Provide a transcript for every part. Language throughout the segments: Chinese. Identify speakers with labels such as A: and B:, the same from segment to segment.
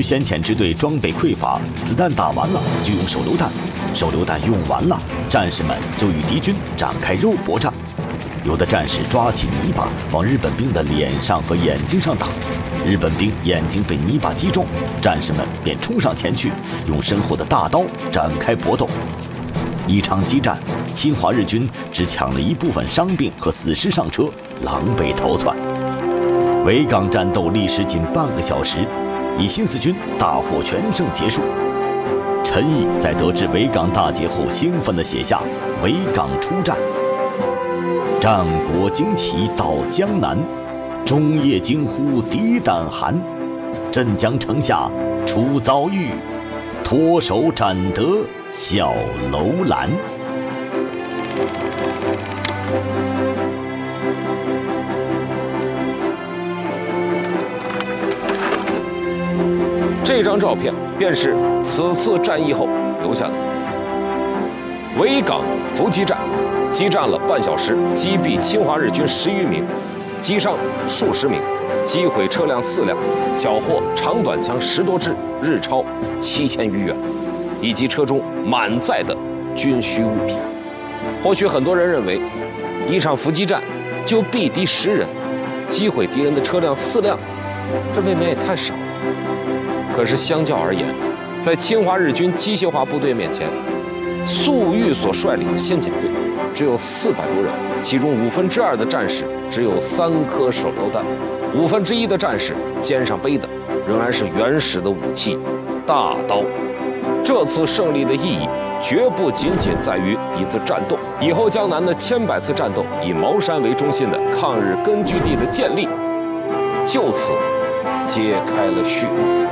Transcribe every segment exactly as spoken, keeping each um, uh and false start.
A: 于先遣支队装备匮乏，子弹打完了就用手榴弹，手榴弹用完了，战士们就与敌军展开肉搏战。有的战士抓起泥巴往日本兵的脸上和眼睛上打，日本兵眼睛被泥巴击中，战士们便冲上前去，用身后的大刀展开搏斗。一场激战，侵华日军只抢了一部分伤病和死尸上车，狼狈逃窜。维港战斗历时仅半个小时，以新四军大获全胜结束。陈毅在得知维港大捷后，兴奋地写下《维港出战》。战国旌旗到江南，中夜惊呼敌胆寒。镇江城下出遭遇，脱手斩得小楼兰。
B: 这张照片便是此次战役后留下的。维港伏击战，激战了半小时，击毙侵华日军十余名，击伤数十名，击毁车辆四辆，缴获长短枪十多支，日钞七千余元，以及车中满载的军需物品。或许很多人认为，一场伏击战就毙敌十人，击毁敌人的车辆四辆，这未免也太少了。可是相较而言，在侵华日军机械化部队面前，粟裕所率领的先遣队只有四百多人，其中五分之二的战士只有三颗手榴弹，五分之一的战士肩上背的仍然是原始的武器大刀。这次胜利的意义绝不仅仅在于一次战斗，以后江南的千百次战斗，以茅山为中心的抗日根据地的建立，就此揭开了序幕。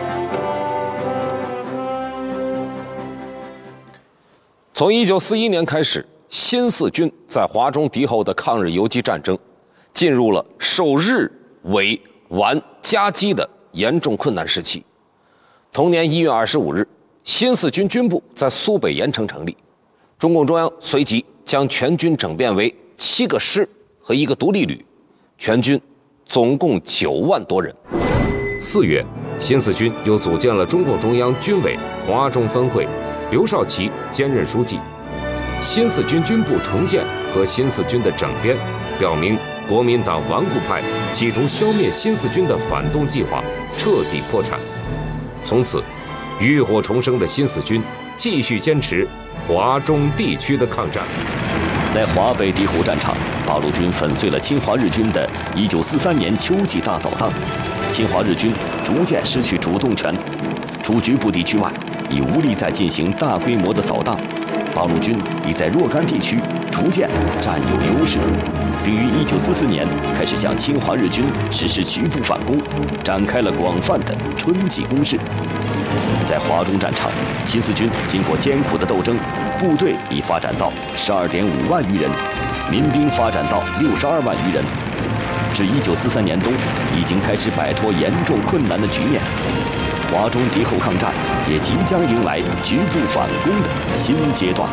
B: 从一九四一年开始，新四军在华中敌后的抗日游击战争进入了受日伪皖夹击的严重困难时期。同年一月二十五日，新四军军部在苏北盐城成立，中共中央随即将全军整编为七个师和一个独立旅，全军总共九万多人。
C: 四月，新四军又组建了中共中央军委华中分会，刘少奇兼任书记。新四军军部重建和新四军的整编，表明国民党顽固派企图消灭新四军的反动计划彻底破产。从此，浴火重生的新四军继续坚持华中地区的抗战。
A: 在华北敌后战场，八路军粉碎了侵华日军的一九四三年秋季大扫荡，侵华日军逐渐失去主动权，除局部地区外，已无力再进行大规模的扫荡。八路军已在若干地区逐渐占有优势，并于一九四四年开始向侵华日军实施局部反攻，展开了广泛的春季攻势。在华中战场，新四军经过艰苦的斗争，部队已发展到十二点五万余人，民兵发展到六十二万余人。至一九四三年冬，已经开始摆脱严重困难的局面。华中敌后抗战也即将迎来局部反攻的新阶段。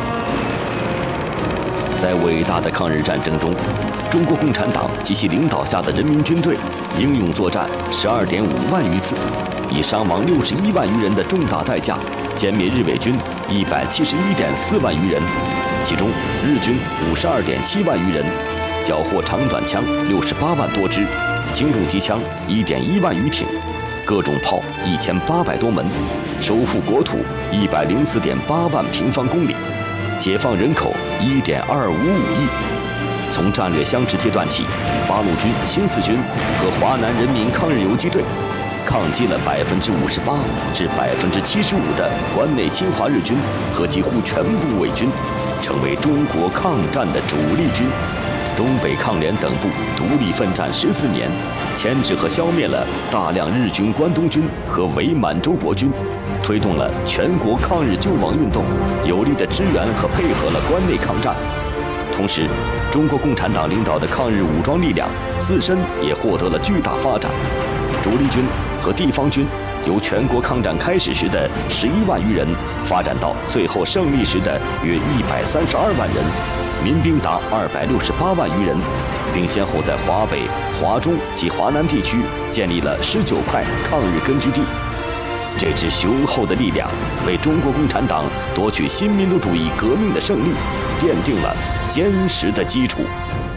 A: 在伟大的抗日战争中，中国共产党及其领导下的人民军队英勇作战十二点五万余次，以伤亡六十一万余人的重大代价，歼灭日伪军一百七十一点四万余人，其中日军五十二点七万余人，缴获长短枪六十八万多支，轻重机枪一点一万余挺，各种炮一千八百多门，收复国土一百零四点八万平方公里，解放人口一点二五五亿。从战略相持阶段起，八路军、新四军和华南人民抗日游击队抗击了百分之五十八至百分之七十五的关内侵华日军和几乎全部伪军，成为中国抗战的主力军。东北抗联等部独立奋战十四年，牵制和消灭了大量日军关东军和伪满洲国军，推动了全国抗日救亡运动，有力地支援和配合了关内抗战。同时，中国共产党领导的抗日武装力量自身也获得了巨大发展，主力军和地方军由全国抗战开始时的十一万余人，发展到最后胜利时的约一百三十二万人，民兵达二百六十八万余人，并先后在华北、华中及华南地区建立了十九块抗日根据地。 这支雄厚的力量为中国共产党夺取新民主主义革命的胜利奠定了坚实的基础。